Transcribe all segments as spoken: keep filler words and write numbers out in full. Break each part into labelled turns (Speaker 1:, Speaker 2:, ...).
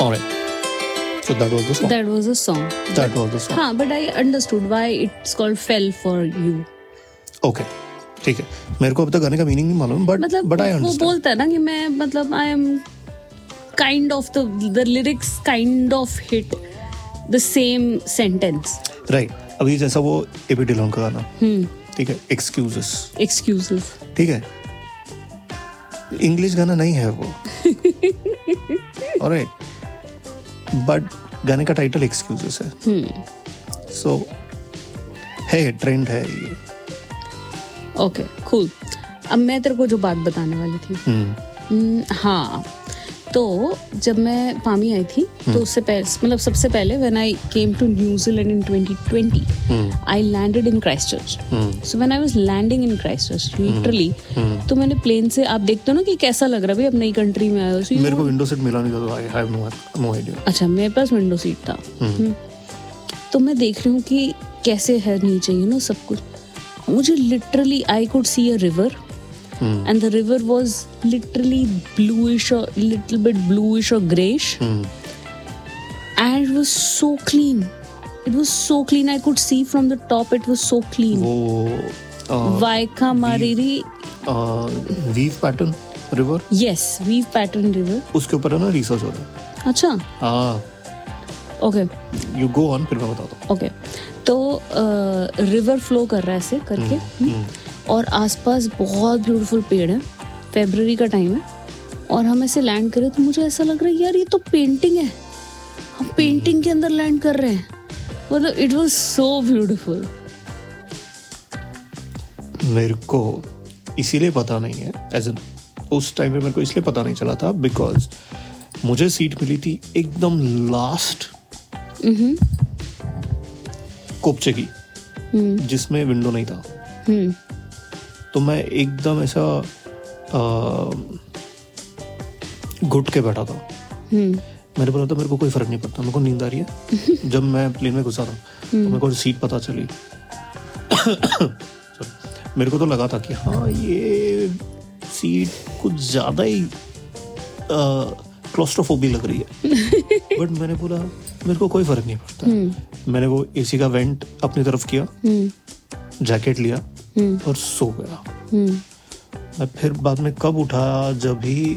Speaker 1: Alright. So that was the song.
Speaker 2: That was a song.
Speaker 1: That was the song.
Speaker 2: हाँ, but I understood why it's called Fell for You.
Speaker 1: Okay. ठीक है. मेरे को अब तक गाने का मीनिंग नहीं मालूम, but
Speaker 2: मतलब
Speaker 1: but I
Speaker 2: वो
Speaker 1: understand.
Speaker 2: बोलता है ना कि मैं मतलब I am kind of the the lyrics kind of hit the same sentence.
Speaker 1: Right. अभी जैसा वो एपी डिलॉन का गाना.
Speaker 2: हम्म.
Speaker 1: ठीक है. Excuses.
Speaker 2: Excuses.
Speaker 1: ठीक है. इंग्लिश गाना नहीं है वो. Alright. बट गाने का टाइटल एक्सक्यूजेस है. सो है ट्रेंड है ये.
Speaker 2: Okay cool. अब मैं तेरे को जो बात बताने वाली थी. hmm, हाँ, तो जब मैं पामी आई थी तो उससे पहले मतलब सबसे पहले when I came to New Zealand in twenty twenty I landed in Christchurch. So when I was landing in Christchurch literally, तो मैंने प्लेन से, आप देखते हो ना कि कैसा लग रहा है भाई अब नई कंट्री में आए हो. so
Speaker 1: मेरे को विंडो सीट मिला नहीं था. I have no no idea.
Speaker 2: अच्छा, मेरे पास विंडो सीट था. hmm. तो मैं देख रही हूँ कि कैसे है नीचे, यू नो सब कुछ. मुझे literally I could see a river. Hmm. And the river was literally bluish or little bit bluish or grayish. Hmm. And it was so clean. It was so clean. I could see from the top. It was so clean.
Speaker 1: वो
Speaker 2: Waika Mariri.
Speaker 1: Weave pattern river.
Speaker 2: Yes, weave pattern river.
Speaker 1: उसके ऊपर है ना research हो रहा है.
Speaker 2: अच्छा.
Speaker 1: हाँ.
Speaker 2: Okay.
Speaker 1: You go on, फिर मैं बताता हूँ.
Speaker 2: Okay. तो रिवर फ्लो कर रहा है ऐसे करके. hmm. और आसपास बहुत ब्यूटीफुल पेड़ है. फरवरी का टाइम है और हम ऐसे लैंड करे तो मुझे ऐसा लग रहा है यार ये तो पेंटिंग है, हम पेंटिंग के अंदर लैंड कर रहे हैं. मतलब इट वाज सो ब्यूटीफुल.
Speaker 1: मेरे को इसीलिए पता नहीं है, एज एन उस टाइम पे मेरे को इसलिए पता नहीं चला था बिकॉज मुझे सीट मिली थी एकदम लास्ट कोपचे की, जिसमें विंडो नहीं था. तो मैं एकदम ऐसा घुट के बैठा था. मैंने बोला था मेरे को कोई फर्क नहीं पड़ता, मेरे को नींद आ रही है. जब मैं प्लेन में घुसा था तो मेरे को सीट पता चली. मेरे को तो लगा था कि हाँ ये सीट कुछ ज्यादा ही क्लॉस्ट्रोफोबी लग रही है. बट मैंने बोला मेरे को कोई फर्क नहीं पड़ता. मैंने वो एसी का वेंट अपनी तरफ किया, जैकेट लिया और सो गया. मैं फिर बाद में कब उठा जब भी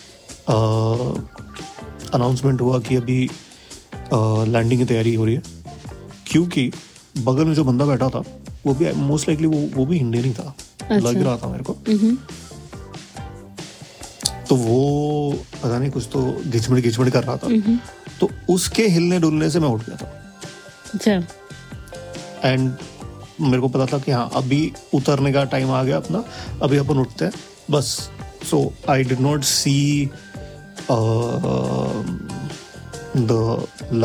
Speaker 1: अनाउंसमेंट हुआ कि अभी लैंडिंग की तैयारी हो रही है, क्योंकि बगल में जो बंदा बैठा था वो भी मोस्ट लाइकली वो वो भी इंडियन ही था. अच्छा. लग रहा था मेरे को. तो वो पता नहीं कुछ तो घिचमड़ घिचमड़ कर रहा था. तो उसके हिलने डुलने से मैं उठ गया था.
Speaker 2: अच्छा.
Speaker 1: एंड मेरे को पता था कि हाँ अभी उतरने का टाइम आ गया अपना, अभी अपन उठते हैं बस. सो I did not see the